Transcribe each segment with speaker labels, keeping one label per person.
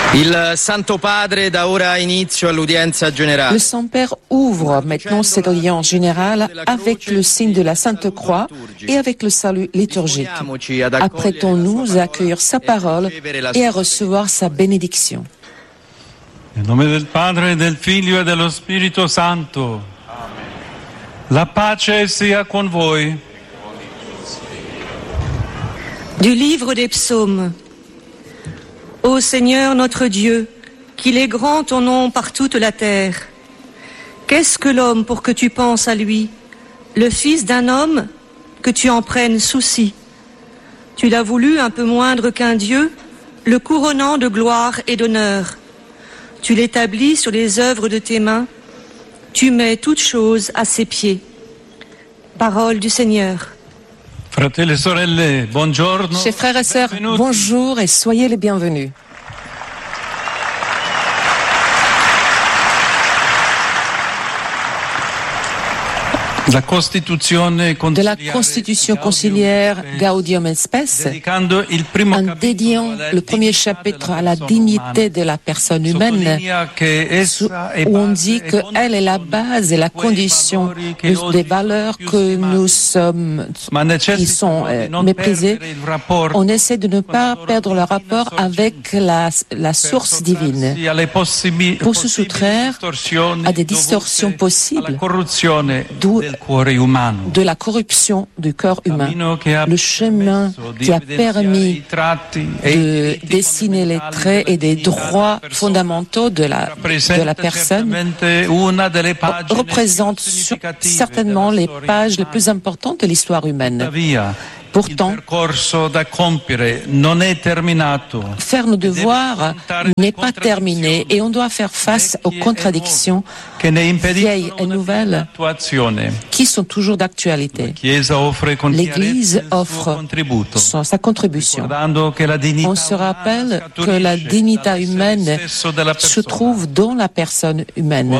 Speaker 1: Le Saint-Père ouvre maintenant cette audience générale avec le signe de la Sainte Croix et avec le salut liturgique. Apprêtons-nous à accueillir sa parole et à recevoir sa bénédiction.
Speaker 2: Nel nome del Padre, del Figlio e dello Spirito Santo. La pace sia con voi.
Speaker 3: Du livre des psaumes. Ô Seigneur notre Dieu, qu'il est grand ton nom par toute la terre. Qu'est-ce que l'homme pour que tu penses à lui, le fils d'un homme que tu en prennes souci? Tu l'as voulu un peu moindre qu'un Dieu, le couronnant de gloire et d'honneur. Tu l'établis sur les œuvres de tes mains, tu mets toutes choses à ses pieds. Parole du Seigneur.
Speaker 2: Fratelli e sorelle, buongiorno.
Speaker 4: Chers frères et sœurs, bonjour et soyez les bienvenus. De la Constitution conciliaire Gaudium et Spes, en dédiant le premier chapitre à la dignité de la personne humaine, où on dit qu'elle est la base et la condition des valeurs que nous sommes, qui sont méprisées, on essaie de ne pas perdre le rapport avec la source divine pour se soustraire à des distorsions possibles, d'où de la corruption du corps humain. Le chemin qui a permis de dessiner les traits et des droits fondamentaux de la personne représente certainement les pages les plus importantes de l'histoire humaine. Pourtant, faire nos devoirs n'est pas terminé et on doit faire face aux contradictions vieilles et nouvelles qui sont toujours d'actualité. L'Église offre sa contribution. On se rappelle que la dignité humaine se trouve dans la personne humaine.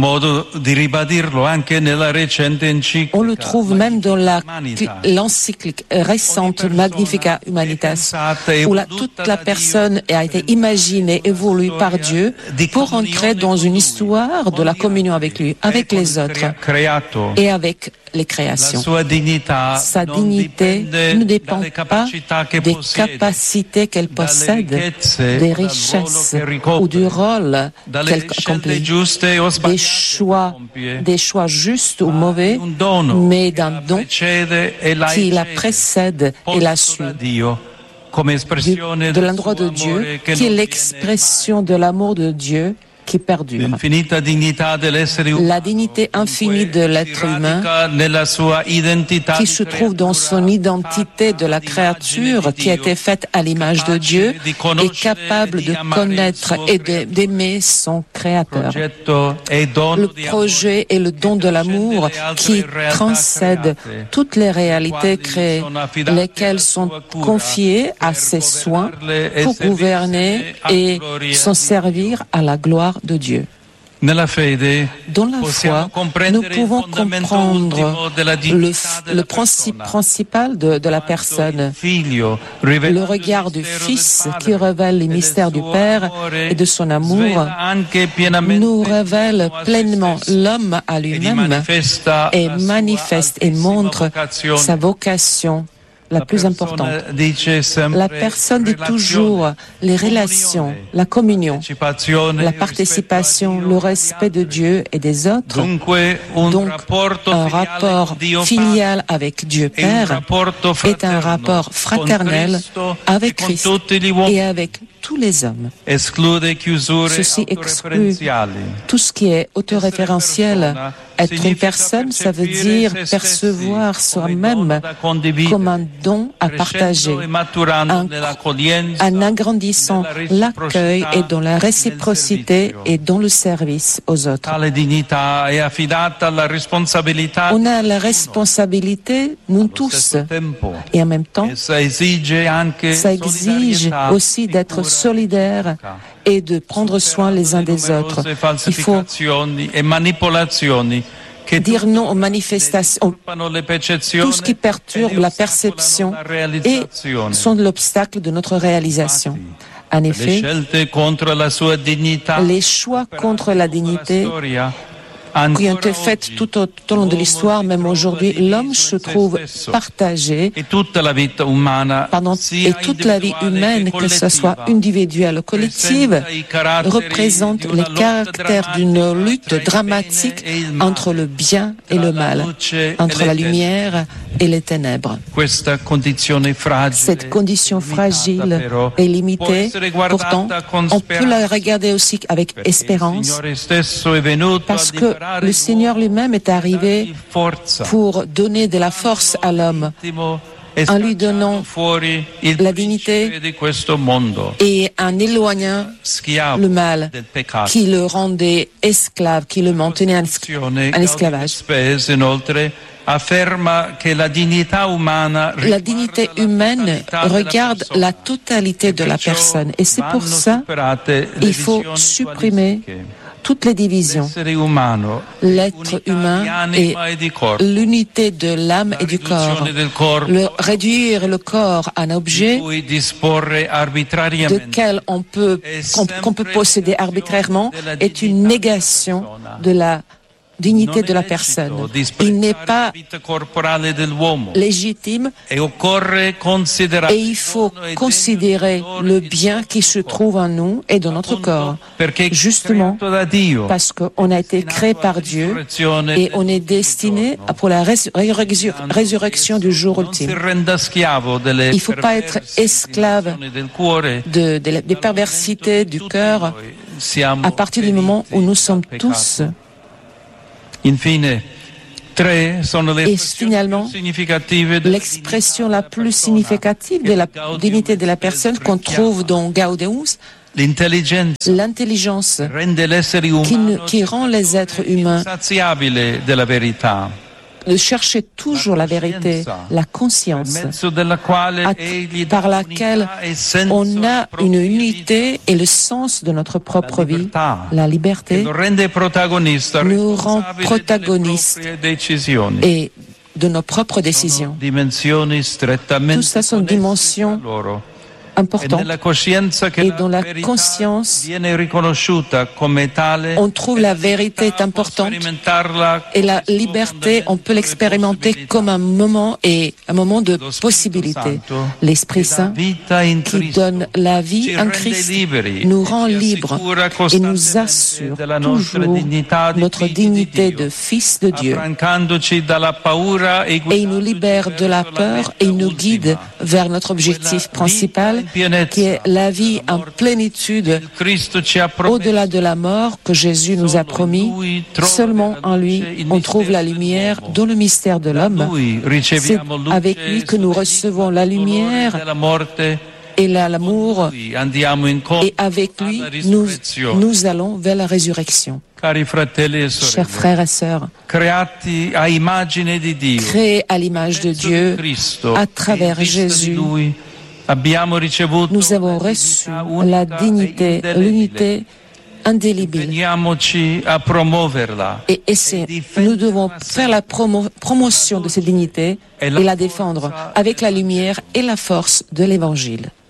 Speaker 4: On le trouve même dans l'encyclique récente Magnificat Humanitas, où toute la personne a été imaginée et voulue par Dieu pour entrer dans une histoire de la communion avec lui, avec les autres et avec les créations. Sa dignité ne dépend pas des capacités qu'elle possède, des richesses ou du rôle qu'elle accomplit, des choix justes ou mauvais, mais d'un don qui la précède et la suit. De l'endroit de Dieu, qui est l'expression de l'amour de Dieu qui perdure. La dignité infinie de l'être humain qui se trouve dans son identité de la créature qui a été faite à l'image de Dieu est capable de connaître et d'aimer son Créateur. Le projet et le don de l'amour qui transcède toutes les réalités créées, lesquelles sont confiées à ses soins pour gouverner et s'en servir à la gloire de Dieu. Dans la foi, nous pouvons comprendre le principe principal de la personne, le regard du Fils qui révèle les mystères du Père et de son amour, nous révèle pleinement l'homme à lui-même et manifeste et montre sa vocation la plus importante. La personne dit toujours les relations, la communion, la participation, le respect de Dieu et des autres. Donc, un rapport filial avec Dieu Père est un rapport fraternel avec Christ et avec tous les hommes. Ceci exclut tout ce qui est autoréférentiel. Être une personne, ça veut dire percevoir soi-même comme un don à partager, en agrandissant l'accueil et dans la réciprocité et dans le service aux autres. On a la responsabilité, nous tous, et en même temps, ça exige aussi d'être solidaire et de prendre soin les uns des autres. Il faut dire non aux manifestations, tout ce qui perturbe la perception et sont l'obstacle de notre réalisation.
Speaker 1: En effet, les choix contre la dignité qui ont été faites tout au long de l'histoire, même aujourd'hui, l'homme se trouve partagé et toute la vie humaine, que ce soit individuelle ou collective, représente les caractères d'une lutte dramatique entre le bien et le mal, entre la lumière et les ténèbres. Cette condition fragile et limitée, pourtant, on peut la regarder aussi avec espérance, parce que le Seigneur lui-même est arrivé pour donner de la force à l'homme en lui donnant la dignité et en éloignant le mal qui le rendait esclave, qui le maintenait en esclavage. La dignité humaine regarde la totalité de la personne et c'est pour ça qu'il faut supprimer toutes les divisions. L'être humain et l'unité de l'âme et du corps. Réduire le corps à un objet qu'on peut posséder arbitrairement est une négation de la dignité de la personne. Il n'est pas légitime et il faut considérer le bien qui se trouve en nous et dans notre corps. Justement parce qu'on a été créé par Dieu et on est destiné pour la résurrection du jour ultime. Il ne faut pas être esclave des perversités du cœur à partir du moment où nous sommes tous. Et finalement, l'expression la plus significative de la dignité de la personne qu'on trouve dans Gaudeus, l'intelligence qui rend les êtres humains de chercher toujours la vérité, la conscience, par laquelle on a une unité et le sens de notre propre vie, la liberté, nous rend protagonistes et de nos propres décisions. Tout ça sont dimensions importante. Et dans la conscience, on trouve la vérité est importante et la liberté, on peut l'expérimenter comme un moment de possibilité. L'Esprit Saint qui donne la vie en Christ nous rend libres et nous assure toujours notre dignité de fils de Dieu. Et il nous libère de la peur et il nous guide vers notre objectif principal qui est la vie en plénitude au-delà de la mort que Jésus nous a promis. Seulement en lui, on trouve la lumière dans le mystère de l'homme. C'est avec lui que nous recevons la lumière et l'amour, et avec lui, nous allons vers la résurrection. Chers frères et sœurs, créés à l'image de Dieu, à travers Jésus, nous avons reçu la dignité, l'unité indélébile. Et nous devons faire la promotion de cette dignité et la défendre avec la lumière et la force de l'Évangile.